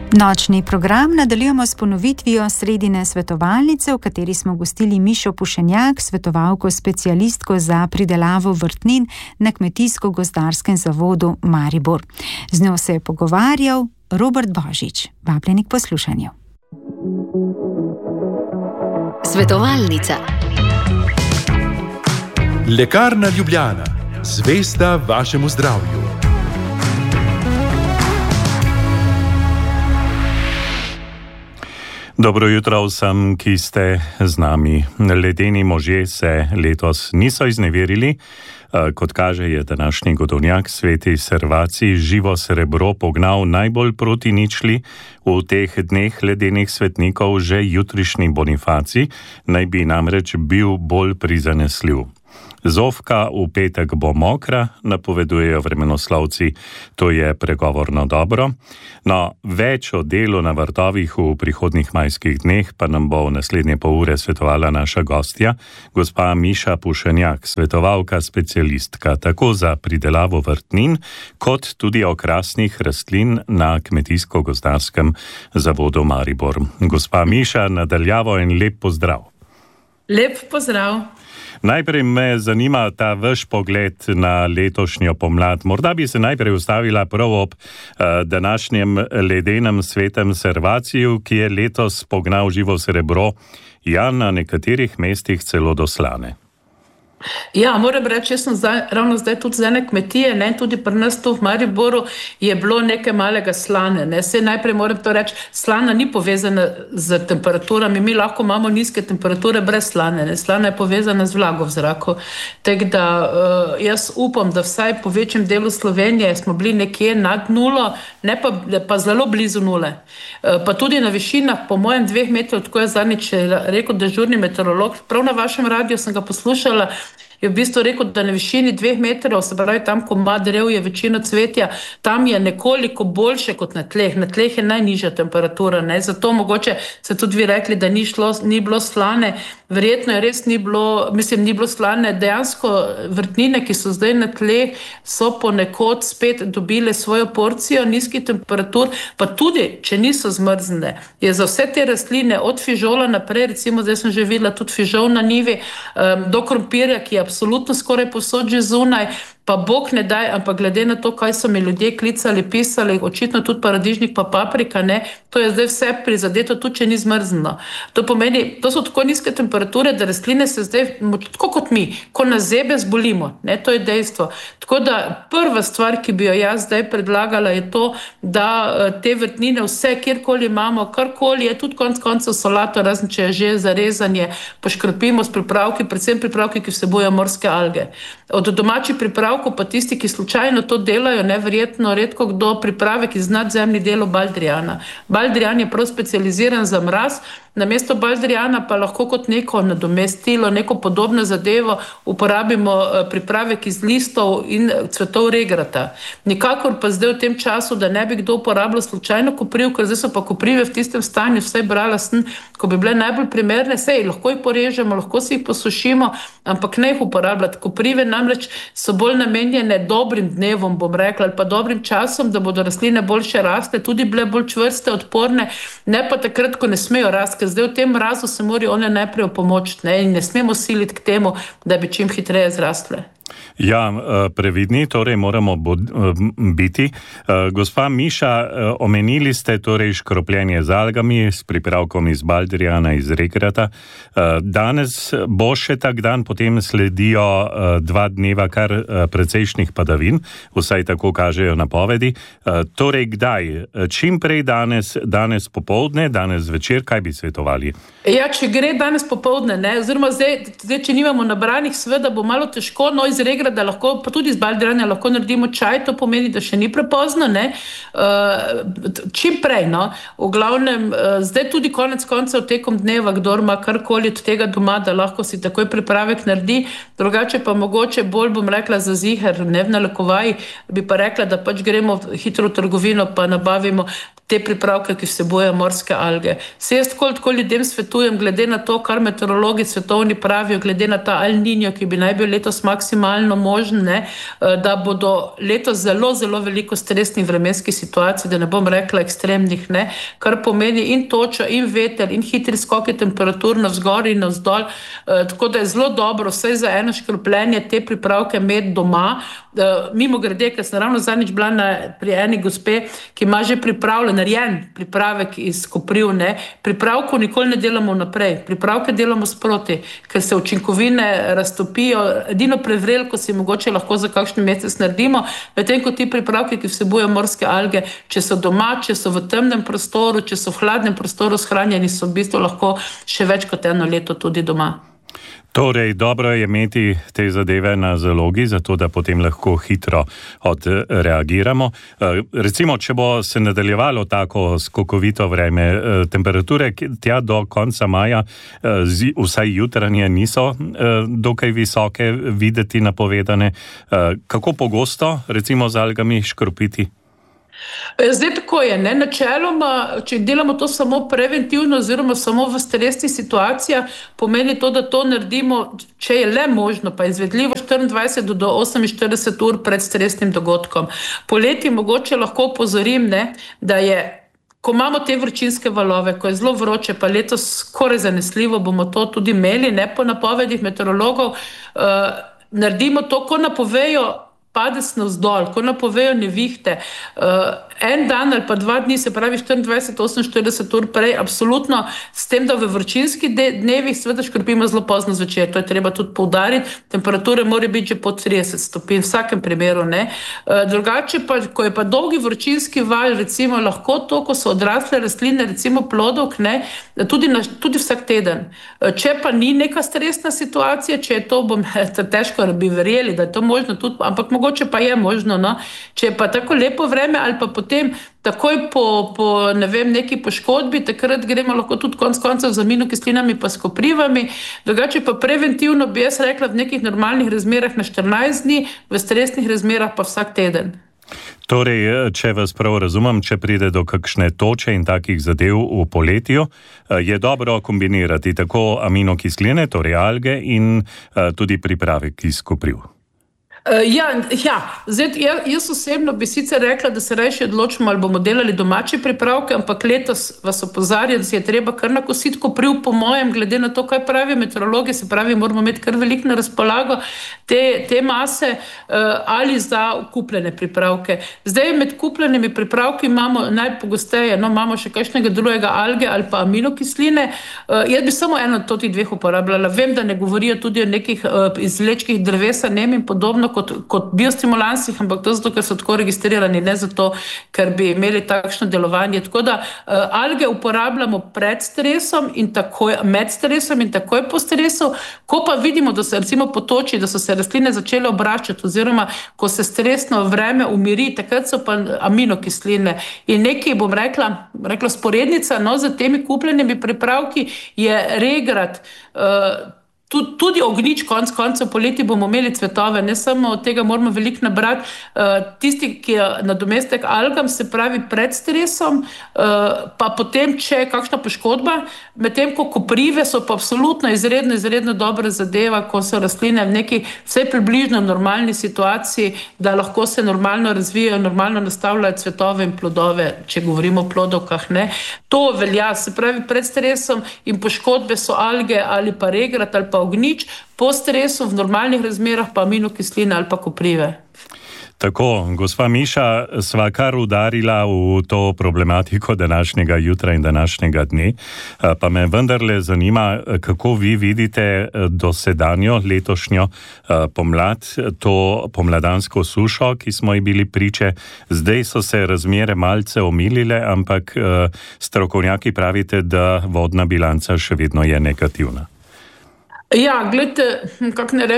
Nočni program nadaljujemo s ponovitvijo sredine svetovalnice, v kateri smo gostili Mišo Pušenjak, svetovalko specialistko za pridelavo vrtnin na Kmetijsko-gozdarskem zavodu Maribor. Z njo se je pogovarjal Robert Božič. Vabljeni k poslušanju. Svetovalnica. Lekarna Ljubljana. Zvesta vašemu zdravju. Dobro jutro vsem, ki ste z nami. Ledeni možje se letos niso izneverili. Kot kaže, je današnji godovnjak Sveti Servacij živo srebro pognal najbolj proti ničli. V teh dneh ledenih svetnikov že jutrišnji Bonifacij naj bi namreč bil bolj prizanesljiv. Zofka v petek bo mokra, napovedujejo vremenoslovci, to je pregovorno dobro. No, več o delu na vrtovih v prihodnjih majskih dneh pa nam bo v naslednje pol ure svetovala naša gostja, gospa Miša Pušenjak, svetovalka specialistka tako za pridelavo vrtnin, kot tudi okrasnih rastlin na Kmetijsko-gozdarskem zavodu Maribor. Gospa Miša, nadaljavo in lep pozdrav. Lep pozdrav. Najprej me zanima ta vaš pogled na letošnjo pomlad. Morda bi se najprej ustavila prav ob današnjem ledenem svetem Servaciju, ki je letos pognal živo srebro, ja, na nekaterih mestih celo do slane. Ja, moram reči, jaz sem ravno zdaj tudi z ene kmetije, ne, tudi pri nas tu v Mariboru je bilo nekaj malega slane. Ne. Saj najprej moram to reči, slana ni povezana z temperaturami, mi lahko imamo nizke temperature brez slane. Ne. Slana je povezana z vlago v zraku. Tako da jaz upam, da vsaj po večjem delu Slovenije smo bili nekje nad nulo, ne pa zelo blizu nule. Pa tudi na višinah, po mojem 2 metrov, tako je zadnjič rekel dežurni meteorolog, prav na vašem radiju sem ga poslušala, je v bistvu rekel, da na višini 2 metrov, se pravi tam, ko ima drev, je večina cvetja, tam je nekoliko boljše kot na tleh. Na tleh je najnižja temperatura, ne? Zato mogoče se tudi vi rekli, da ni bilo slane. Verjetno je res ni bilo slane. Dejansko vrtnine, ki so zdaj na tleh, so ponekod spet dobile svojo porcijo nizkih temperatur, pa tudi, če niso zmrznjene, je za vse te rastline od fižola naprej, recimo zdaj sem že videla tudi fižol na njivi, do krompirja, ki je absolutno skoraj povsod že zunaj, pa Bog ne daj, ampak glede na to, kaj so mi ljudje klicali, pisali, očitno tudi paradižnik pa paprika, ne, to je zdaj vse prizadeto, tudi če ni zmrznjeno. To pomeni, to so tako nizke temperature, da rastline se zdaj, tako kot mi, ko nas zebe zbolimo, ne, to je dejstvo. Tako da prva stvar, ki bi jo jaz zdaj predlagala, je to, da te vrtnine vse, kjerkoli imamo, karkoli je, tudi koncev solato, razen če je že zarezanje, poškropimo s pripravki, predvsem pripravki, ki vsebujejo morske alge. Od domačih pripravkov pa tisti, ki slučajno to delajo, neverjetno redko kdo pripravek iz nadzemnih delov baldrijana. Baldrijan je prav specializiran za mraz, namesto baldrijana pa lahko kot neko nadomestilo, neko podobno zadevo uporabimo pripravek iz listov in cvetov regrata. Nikakor pa zdaj v tem času, da ne bi kdo uporabljal slučajno kopriv, ker zdaj so pa koprive v tistem stanju, vsaj brala sem, ko bi bile najbolj primerne, sej lahko jih porežemo, lahko si jih posušimo, ampak ne jih uporabljati. Koprive namreč so bolj namenjene dobrim dnevom, bom rekla, ali pa dobrim časom, da bodo rastline boljše rastle, tudi bile bolj čvrste, odporne, ne pa takrat, ko ne smejo rasti, ker zdaj v tem mrazu se morajo one najprej opomočiti, ne, in ne smemo siliti k temu, da bi čim hitreje zrastle. Ja, previdni, torej moramo biti. Gospa Miša, omenili ste torej škropljenje z algami, s pripravkom iz baldrijana, iz regrata. Danes bo še tak dan, potem sledijo 2 dneva kar precejšnjih padavin, vsaj tako kažejo napovedi. Torej kdaj? Čim prej danes popoldne, danes večer, kaj bi svetovali? Ja, če gre danes popoldne, ne, oziroma zdaj če nimamo nabranih, seveda bo malo težko, no iz regrata, da lahko, pa tudi iz baldrijana lahko naredimo čaj, to pomeni, da še ni prepozno, ne, čim prej, no, v glavnem, zdaj tudi konec koncev tekom dneva, kdor ima karkoli od tega doma, da lahko si takoj pripravek naredi, drugače pa mogoče bolj, bom rekla, za ziher, ne v nalekovaji, bi pa rekla, da pač gremo hitro v trgovino, pa nabavimo te pripravke, ki vsebujejo morske alge. Se jaz tako ljudem svetujem, glede na to, kar meteorologi svetovni pravijo, glede na ta El Niño, ki bi naj bil letos maksimalno možen, ne, da bodo letos zelo, zelo veliko stresnih vremenskih situacij, da ne bom rekla ekstremnih, ne, kar pomeni in točo, in veter, in hitri skoki temperatur navzgor in navzdol, tako da je zelo dobro vsaj za eno škropljenje te pripravke imeti doma. Mimo grede, ker sem ravno zadnjič bila pri eni gospe, ki ima že narejen pripravek iz kopriv, ne. Pripravkov nikoli ne delamo naprej, pripravke delamo sproti, ker se učinkovine raztopijo, edino prevrelko si mogoče lahko za kakšen mesec naredimo, medtem ko ti pripravki, ki vsebujejo morske alge, če so doma, če so v temnem prostoru, če so v hladnem prostoru shranjeni, so v bistvu lahko še več kot 1 leto tudi doma. Torej, dobro je imeti te zadeve na zalogi, zato da potem lahko hitro odreagiramo. Recimo, če bo se nadaljevalo tako skokovito vreme, temperature tja do konca maja, vsaj jutranje, niso dokaj visoke videti napovedane. Kako pogosto, recimo z algami, škropiti? Zdaj tako je, ne? Načeloma, če delamo to samo preventivno oziroma samo v stresnih situacijah, pomeni to, da to naredimo, če je le možno, pa izvedljivo 24 do 48 ur pred stresnim dogodkom. Poleti mogoče lahko opozorim, ne, da je, ko imamo te vročinske valove, ko je zelo vroče, pa letos skoraj zanesljivo bomo to tudi imeli, ne, po napovedih meteorologov, naredimo to, ko napovejo padec navzdol, ko napovejo nevihte, en dan ali pa 2 dni, se pravi 24-48 ur prej, absolutno s tem, da v vročinskih dnevih seveda škropimo zelo pozno zvečer, to je treba tudi poudariti, temperature mora biti že pod 30 stopinj, v vsakem primeru, ne. Drugače pa, ko je pa dolgi vročinski val, recimo lahko to, ko so odrasle rastline, recimo plodovk, ne, tudi vsak teden. Če pa ni neka stresna situacija, če je to, težko bi verjeli, da je to možno tudi, ampak mogoče pa je možno, no. Če je pa tako lepo vreme ali pa potem takoj po ne vem, neki poškodbi, takrat gremo lahko tudi konec koncev z aminokislinami pa s koprivami. Drugače pa preventivno bi jaz rekla v nekih normalnih razmerah na 14 dni, v stresnih razmerah pa vsak teden. Torej, če vas prav razumem, če pride do kakšne toče in takih zadev v poletju, je dobro kombinirati tako aminokisline, torej alge in tudi pripravek iz kopriv. Zdaj, jaz osebno bi sicer rekla, da se rajši odločimo, ali bomo delali domače pripravke, ampak letos vas opozarjam, da si je treba kar nakositi kopriv, po mojem, glede na to, kaj pravijo meteorologi, se pravi, moramo imeti kar veliko na razpolago te mase ali za kupljene pripravke. Zdaj, med kupljenimi pripravki imamo najpogosteje, imamo še kakšnega drugega alge ali pa aminokisline. Jaz bi samo eno od teh 2 uporabljala. Vem, da ne govorijo tudi o nekih izvlečkih drevesa, in podobno, kot biostimulansi, ampak to zato, ker so tako registrirani, ne zato, ker bi imeli takšno delovanje. Tako da alge uporabljamo pred stresom in takoj med stresom in takoj po stresu, ko pa vidimo, da se recimo potoči, da so se rastline začele obračati oziroma ko se stresno vreme umiri, takrat so pa aminokisline. In nekaj, bom rekla sporednica, za temi kupljenimi pripravki je regrat, tudi ognjič, konec koncev poleti bomo imeli cvetove, ne samo od tega moramo veliko nabrati. Tisti, ki je nadomestek algam, se pravi pred stresom, pa potem, če je kakšna poškodba, medtem ko koprive so pa absolutno izredno dobra zadeva, ko so rastline v neki vsaj približno normalni situaciji, da lahko se normalno razvijajo, normalno nastavljajo cvetove in plodove, če govorimo o plodovkah, ne. To velja, se pravi pred stresom in poškodbe so alge ali pa regrat ali pa ognjič, po stresu v normalnih razmerah pa aminokisline ali pa koprive. Tako, gospa Miša, sva kar udarila v to problematiko današnjega jutra in današnjega dne, pa me vendarle zanima, kako vi vidite dosedanjo letošnjo pomlad, to pomladansko sušo, ki smo ji bili priče. Zdaj so se razmere malce omilile, ampak strokovnjaki pravite, da vodna bilanca še vedno je negativna. Ja, gledajte, kako ne rečem,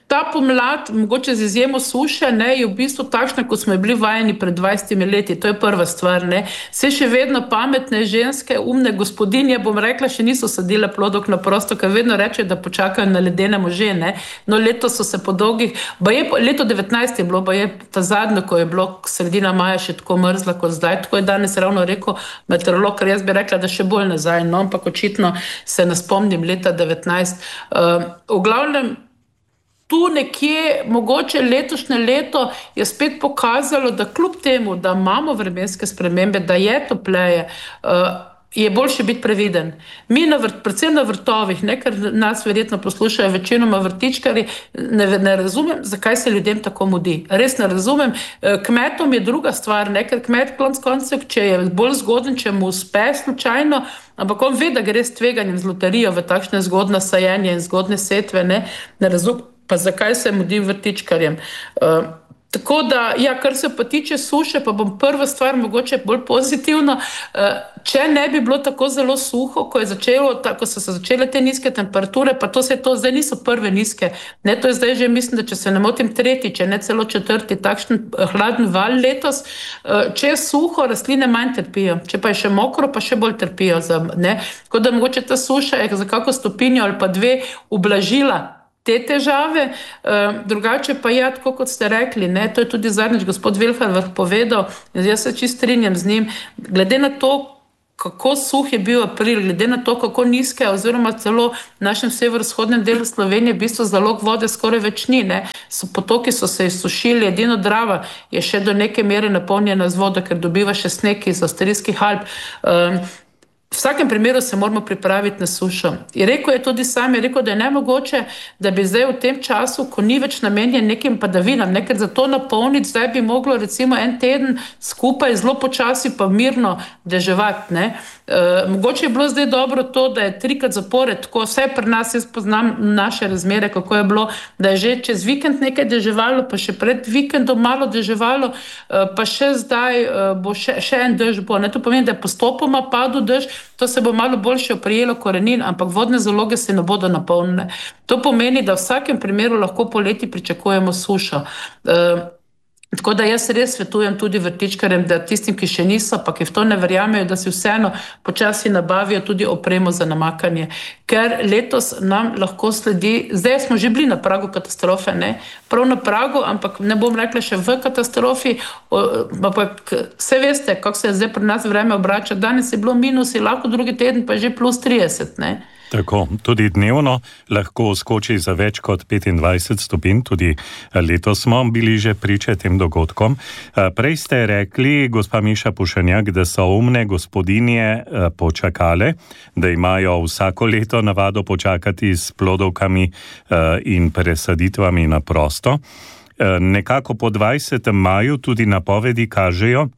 ta pomlad, mogoče z izjemo suše, ne, je v bistvu takšna, kot smo bili vajeni pred 20 leti. To je prva stvar. Ne. Vse še vedno pametne ženske, umne gospodinje, bom rekla, še niso sadile plodov na prosto, ker vedno reče, da počakajo na ledene može. Ne. No, leto so se po dolgih, leto 19 je bilo, je ta zadnje, ko je bilo sredina maja še tako mrzla kot zdaj. Tako je danes ravno rekel meteorolog, ker jaz bi rekla, da še bolj nazaj, no, ampak očitno se ne spomnim leta 19. V glavnem, tu nekje, mogoče letošnje leto je spet pokazalo, da kljub temu, da imamo vremenske spremembe, da je topleje, je boljše biti previden. Mi, predvsem na vrtovih, ne, ker nas verjetno poslušajo večinoma vrtičkari, ne razumem, zakaj se ljudem tako mudi. Res ne razumem. Kmetom je druga stvar, ne, ker kmet koncev, če je bolj zgoden, če mu uspe slučajno, ampak on ve, da gre s tveganjem z loterijo v takšne zgodne sajenje in zgodne setve, ne razumem. Pa zakaj se mudim vrtičkarjem. Tako da, ja, kar se pa tiče suše, pa bom prva stvar mogoče bolj pozitivno. Če ne bi bilo tako zelo suho, ko so se začele te nizke temperature, pa zdaj niso prve nizke. Ne, to je zdaj že, mislim, da če se ne motim, tretji, če ne celo četrti, takšen hladen val letos. Če je suho, rastline manj trpijo. Če pa je še mokro, pa še bolj trpijo. Tako da mogoče ta suša je za kako stopinjo ali pa dve ublažila te težave, drugače pa ja, tako kot ste rekli, ne, to je tudi zadnjič gospod Vilhar povedal, jaz se čisto strinjam z njim, glede na to, kako suh je bil april, glede na to, kako nizke, oziroma celo v našem severovzhodnem delu Slovenije v bistvu zalog vode skoraj več ni, ne. Potoki so se izsušili, edino Drava je še do neke mere napolnjena z vodo, ker dobiva še sneg iz Avstrijskih Alp. V vsakem primeru se moramo pripraviti na sušo. Je rekel da je nemogoče, da bi zdaj v tem času, ko ni več namenjen nekim padavinam, ker za to napolniti, zdaj bi moglo recimo en teden skupaj zelo počasi pa mirno deževati. Ne. Mogoče je bilo zdaj dobro to, da je 3krat zapored, tako vse pri nas, jaz poznam naše razmere, kako je bilo, da je že čez vikend nekaj deževalo, pa še pred vikendom malo deževalo, pa še zdaj bo še en dež bo. Ne. To pomeni, da je postopoma padel dež, to se bo malo boljše oprijelo korenin, ampak vodne zaloge se ne bodo napolnile. To pomeni, da v vsakem primeru lahko poleti pričakujemo sušo. Tako da jaz res svetujem tudi vrtičkarjem, da tistim, ki še niso, pa ki v to ne verjamejo, da si vseeno počasi nabavijo tudi opremo za namakanje. Ker letos nam lahko sledi, zdaj smo že bili na pragu katastrofe, ne? Prav na pragu, ampak ne bom rekla še v katastrofi, ampak vse veste, kako se zdaj pri nas vreme obrača. Danes je bilo minus, lahko drugi teden pa je že plus 30, ne? Tako, tudi dnevno lahko skoči za več kot 25 stopinj, tudi letos smo bili že priče tem dogodkom. Prej ste rekli, gospa Miša Pušenjak, da so umne gospodinje počakale, da imajo vsako leto navado počakati s plodovkami in presaditvami na prosto. Nekako po 20. maju tudi napovedi kažejo,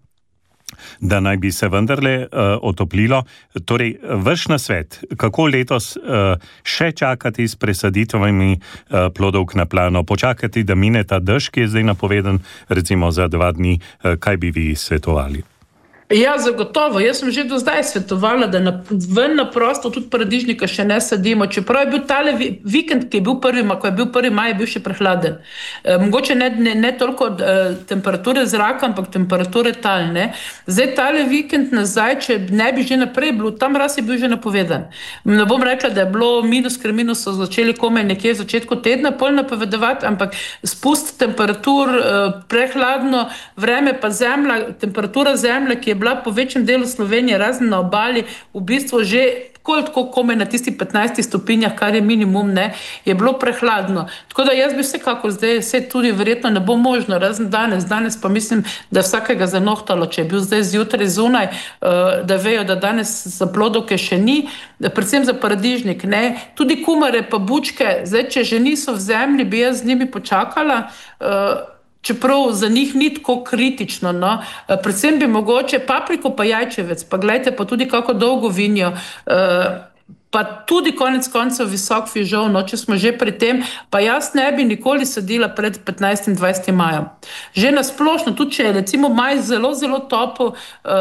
da naj bi se vendarle otoplilo. Torej, vaš nasvet, kako letos še čakati s presaditvami plodovk na plano, počakati, da mine ta dež, ki je zdaj napovedan, recimo za 2 dni, kaj bi vi svetovali? Ja, zagotovo. Jaz sem že do zdaj svetovala, da ven na prosto tudi paradižnika še ne sadimo. Čeprav je bil tale vikend, ki je bil ko je bil 1. maj, je bil še prehladen. Mogoče ne toliko temperature zraka, ampak temperature tal. Ne. Zdaj tale vikend nazaj, če ne bi že naprej bil, tam raz je bil že napovedan. Ne bom rekla, da je bilo minus, ker minus so začeli komaj nekje v začetku tedna pol napovedovati, ampak spust temperatur, prehladno vreme pa zemlja, temperatura zemlje, ki je bila po večjem delu Slovenije, razen na obali, v bistvu že tako komaj na tistih 15 stopinjah, kar je minimum, ne, je bilo prehladno. Tako da jaz bi vsekako zdaj, vse tudi verjetno ne bo možno, razen danes pa mislim, da vsakega zanohtalo, če je bil zdaj zjutraj zunaj, da vejo, da danes za plodovke še ni, predvsem za paradižnik, ne, tudi kumare pa bučke, zdaj, če že niso v zemlji, bi jaz z njimi počakala, čeprav za njih ni tako kritično, no. Predvsem bi mogoče papriko pa jajčevec, pa gledajte, pa tudi kako dolgo vinijo. pa tudi konec koncev visok fižol, no, če smo že pri tem, pa jaz ne bi nikoli sadila pred 15. in 20. majem. Že nasplošno, tudi če je recimo maj zelo, zelo topel,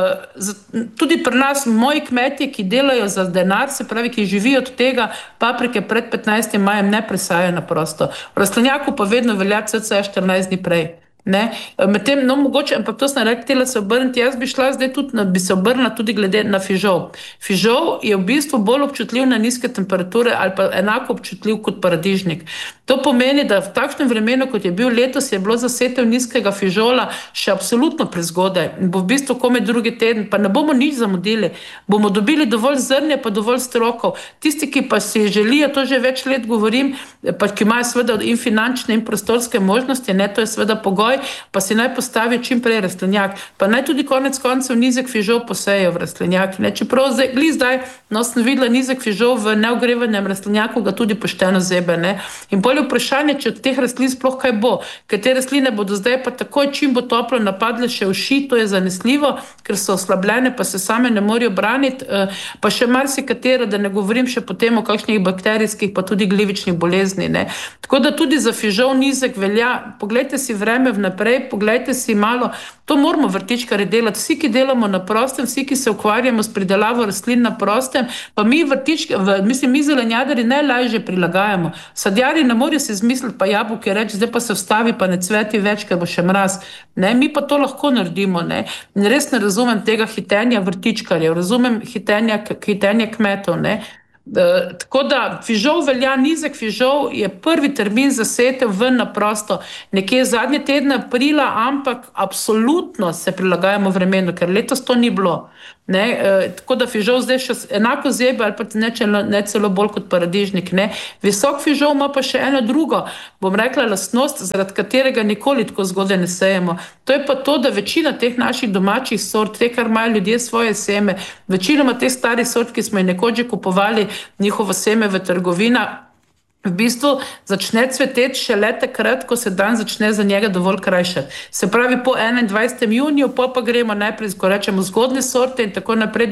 tudi pri nas moji kmetje, ki delajo za denar, se pravi, ki živijo od tega, paprike pred 15. majem ne presajajo na prosto. V rastlinjaku pa vedno velja cca 14 dni prej. Medtem, no mogoče, ampak to sem rekla se obrniti, jaz bi šla zdaj tudi, bi se obrnila tudi glede na fižol. Fižol je v bistvu bolj občutljiv na nizke temperature ali pa enako občutljiv kot paradižnik. To pomeni, da v takšnem vremenu, kot je bil letos, je bilo za setev nizkega fižola še absolutno prezgodaj. Bo v bistvu komaj drugi teden, pa ne bomo nič zamudili. Bomo dobili dovolj zrnja, pa dovolj strokov. Tisti, ki pa si želijo, to že več let govorim, pa ki imajo seveda in finančne in prostorske možnosti, ne, to je seveda pogoj, pa si naj postavi čim prej rastlinjak, pa naj tudi konec koncev nizek fižol posejo v rastlinjak. Čeprav zdaj, no, sem videla nizek fižol v neogrevanem rastlinjaku, ga tudi pošteno zebe. Ne? In bolje vprašanje, če od teh rastlin sploh kaj bo, ker te rastline bodo zdaj pa takoj, čim bo toplo, napadle še uši, to je zanesljivo, ker so oslabljene, pa se same ne morejo braniti, pa še marsikatera, da ne govorim še potem o kakšnih bakterijskih, pa tudi glivičnih bolezni. Ne? Tako da tudi za fižol nizek velja, poglejte si vreme naprej, pogledajte si malo, to moramo vrtičkarji delati, vsi, ki delamo na prostem, vsi, ki se ukvarjamo s pridelavo rastlin na prostem, pa mi mi zelenjadari najlažje prilagajamo. Sadjari ne morejo si izmisliti pa jabolke reči, zdaj pa se vstavi, pa ne cveti več, ker bo še mraz. Ne, mi pa to lahko naredimo. Ne. In res ne razumem tega hitenja vrtičkarjev, razumem hitenja kmetov. Ne. Tako da fižol velja, nizek fižol je prvi termin za setev ven na prosto nekje zadnje tedne aprila, ampak absolutno se prilagajamo vremenu, ker letos to ni bilo. Ne, tako da fižol zdaj še enako zebe ali pa ne celo bolj kot paradižnik. Ne. Visok fižol ima pa še eno drugo, bom rekla, lastnost, zaradi katerega nikoli tako zgodaj ne sejemo. To je pa to, da večina teh naših domačih sort, te, kar imajo ljudje svoje seme, večinoma teh starih sort, ki smo jih nekoč že kupovali njihovo seme v trgovinah, v bistvu začne cveteti šele takrat, ko se dan začne za njega dovolj krajšati. Se pravi po 21. juniju, pa gremo najprej, ko rečemo, zgodne sorte in tako naprej,